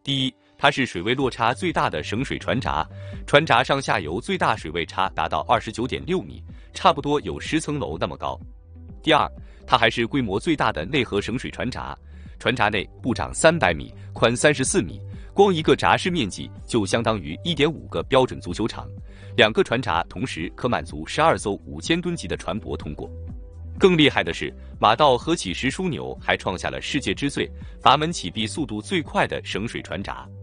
第一，它是水位落差最大的省水船闸，船闸上下游最大水位差达到29.6米，差不多有10层楼那么高。第二，它还是规模最大的内河省水船闸，船闸内部长300米，宽34米，光一个闸室面积就相当于1.5个标准足球场，2个船闸同时可满足12艘5000吨级的船舶通过。更厉害的是，马道河起石枢纽还创下了世界之最，阀门启闭速度最快的省水船闸。